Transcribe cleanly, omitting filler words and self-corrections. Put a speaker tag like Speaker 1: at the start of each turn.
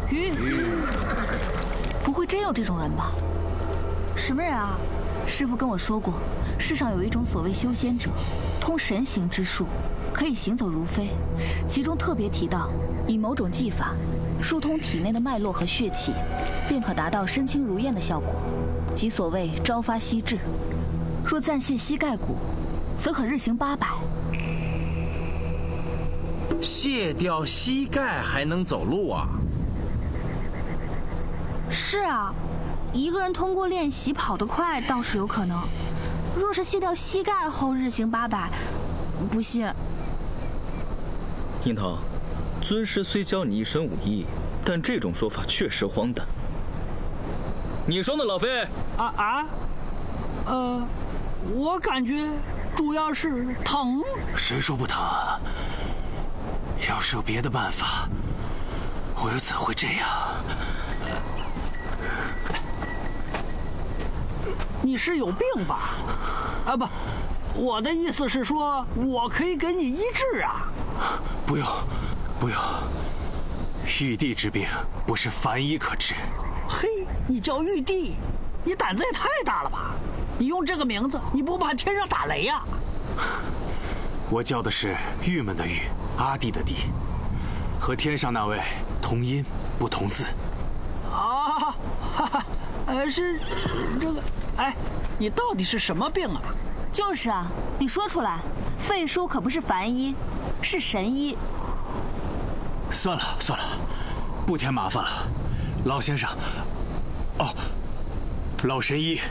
Speaker 1: 鱼，不会真有这种人吧？
Speaker 2: 什么人啊？
Speaker 1: 师傅跟我说过，世上有一种所谓修仙者，通神行之术，可以行走如飞。其中特别提到，以某种技法疏通体内的脉络和血气，便可达到身轻如燕的效果，即所谓朝发夕至。若暂卸膝盖骨，则可日行800。
Speaker 3: 卸掉膝盖还能走路啊？
Speaker 2: 是啊，一个人通过练习跑得快倒是有可能，若是卸掉膝盖后日行800，不信。
Speaker 4: 樱桃，尊师虽教你一身武艺，但这种说法确实荒诞。你说呢，老飞？
Speaker 5: 我感觉主要是疼。
Speaker 6: 谁说不疼啊？要是有别的办法，我又怎会这样？
Speaker 5: 你是有病吧？啊不，我的意思是说，我可以给你医治啊。
Speaker 6: 不用，不用，玉帝之病不是凡医可治。
Speaker 5: 嘿，你叫玉帝，你胆子也太大了吧？你用这个名字，你不怕天上打雷呀？
Speaker 6: 我叫的是郁闷的郁，阿弟的弟，和天上那位同音不同字。
Speaker 5: 啊，哈哈，是这个，哎，你到底是什么病啊？
Speaker 1: 就是啊，你说出来。费叔可不是凡医，是神医。
Speaker 6: 算了算了，不添麻烦了，老先生。哦，老神医。